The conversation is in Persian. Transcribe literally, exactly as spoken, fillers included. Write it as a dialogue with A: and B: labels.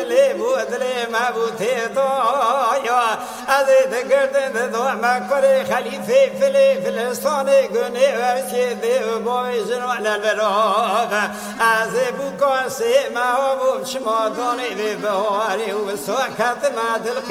A: لي بود لي ما بوتي طايا أزيد قرد ذو ما كوري خليفة فلي فلسطاني قني وسيدي بويزن وعلى البراغ أزيبو كاسي ما هو بشماطوني ببواري وسوكت ما